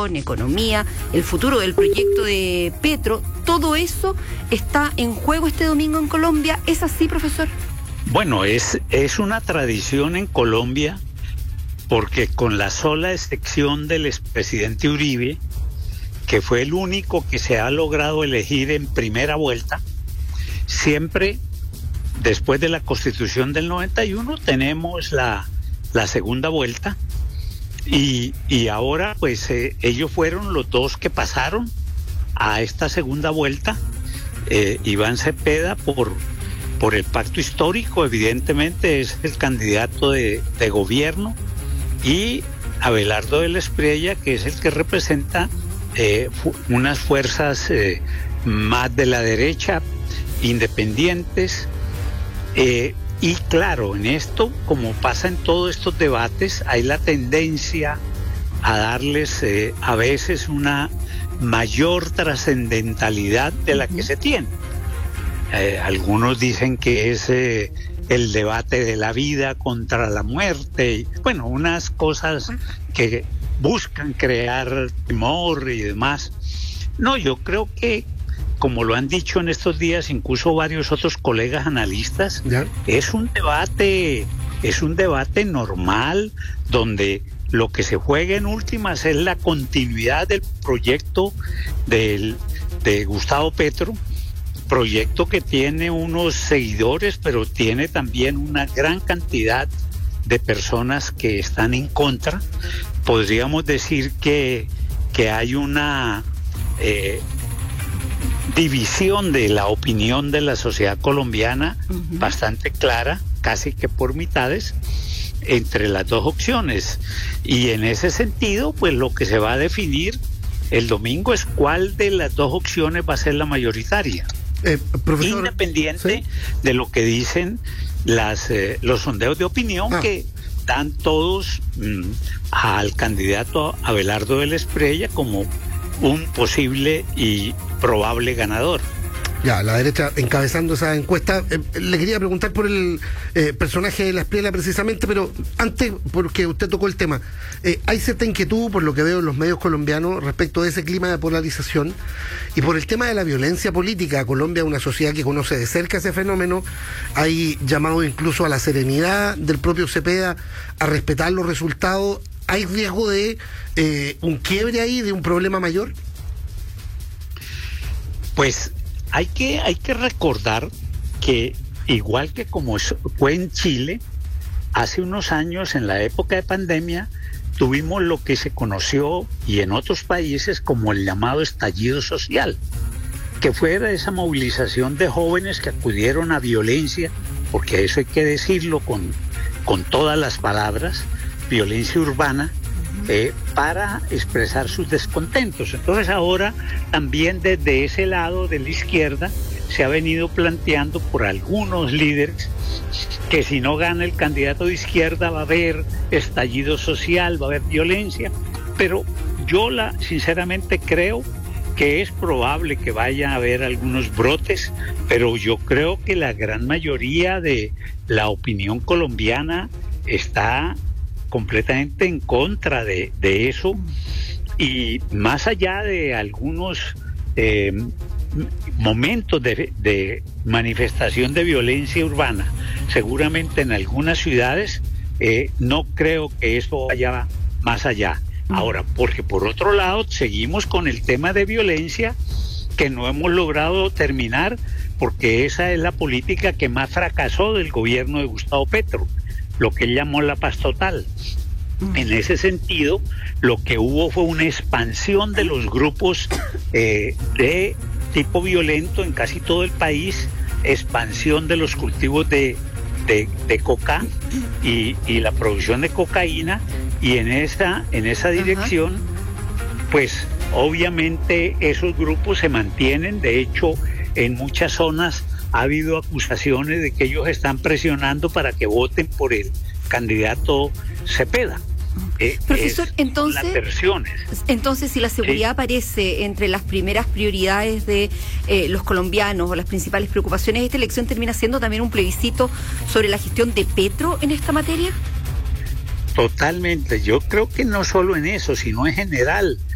educación, economía, el futuro del proyecto de Petro, todo eso está en juego este domingo en Colombia. ¿Es así, profesor? Bueno, es una tradición en Colombia, porque con la sola excepción del expresidente Uribe, que fue el único que se ha logrado elegir en primera vuelta, siempre después de la Constitución del 91 tenemos la segunda vuelta, y ahora pues ellos fueron los dos que pasaron a esta segunda vuelta. Iván Cepeda por el pacto histórico, evidentemente es el candidato de gobierno, y Abelardo de la Espriella, que es el que representa unas fuerzas más de la derecha, independientes. Y claro, en esto, como pasa en todos estos debates, hay la tendencia a darles a veces una mayor trascendentalidad de la que se tiene. Algunos dicen que es el debate de la vida contra la muerte, y, bueno, unas cosas que buscan crear temor y demás. No, yo creo que, como lo han dicho en estos días incluso varios otros colegas analistas, ¿ya? Es un debate normal, donde lo que se juega en últimas es la continuidad del proyecto de Gustavo Petro, proyecto que tiene unos seguidores, pero tiene también una gran cantidad de personas que están en contra. Podríamos decir que hay una división de la opinión de la sociedad colombiana bastante clara, casi que por mitades, entre las dos opciones. Y en ese sentido, pues lo que se va a definir el domingo es cuál de las dos opciones va a ser la mayoritaria. Profesor, independiente, ¿sí?, de lo que dicen los sondeos de opinión, que dan todos al candidato Abelardo de la Espriella como un posible y probable ganador. Ya, la derecha encabezando esa encuesta. Le quería preguntar por el personaje de la Espriella precisamente, pero antes, porque usted tocó el tema, hay cierta inquietud, por lo que veo en los medios colombianos, respecto de ese clima de polarización y por el tema de la violencia política. Colombia es una sociedad que conoce de cerca ese fenómeno. Hay llamado incluso a la serenidad del propio Cepeda, a respetar los resultados. ¿Hay riesgo de un quiebre ahí, de un problema mayor? Pues hay que recordar que, igual que como fue en Chile, hace unos años, en la época de pandemia, tuvimos lo que se conoció, y en otros países, como el llamado estallido social, que fue esa movilización de jóvenes que acudieron a violencia, porque eso hay que decirlo con todas las palabras, violencia urbana, para expresar sus descontentos. Entonces ahora también desde ese lado de la izquierda se ha venido planteando por algunos líderes que si no gana el candidato de izquierda va a haber estallido social, va a haber violencia, pero yo sinceramente creo que es probable que vaya a haber algunos brotes, pero yo creo que la gran mayoría de la opinión colombiana está completamente en contra de eso, y más allá de algunos momentos de manifestación de violencia urbana, seguramente en algunas ciudades, no creo que eso vaya más allá. Ahora, porque por otro lado seguimos con el tema de violencia que no hemos logrado terminar, porque esa es la política que más fracasó del gobierno de Gustavo Petro, lo que él llamó la paz total. En ese sentido, lo que hubo fue una expansión de los grupos de tipo violento en casi todo el país, expansión de los cultivos de coca y la producción de cocaína, y en esa dirección, pues obviamente esos grupos se mantienen. De hecho, en muchas zonas ha habido acusaciones de que ellos están presionando para que voten por el candidato Cepeda. Profesor, entonces si la seguridad aparece entre las primeras prioridades de los colombianos o las principales preocupaciones, ¿esta elección termina siendo también un plebiscito sobre la gestión de Petro en esta materia? Totalmente. Yo creo que no solo en eso, sino en general.